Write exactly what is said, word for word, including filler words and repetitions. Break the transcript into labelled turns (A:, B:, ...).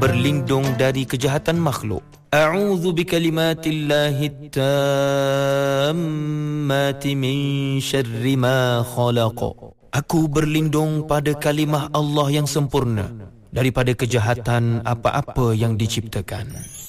A: berlindung dari kejahatan makhluk. A'udzu bikalimatillahi tammati min syarri ma khalaq. Aku berlindung pada kalimah Allah yang sempurna daripada kejahatan apa-apa yang diciptakan.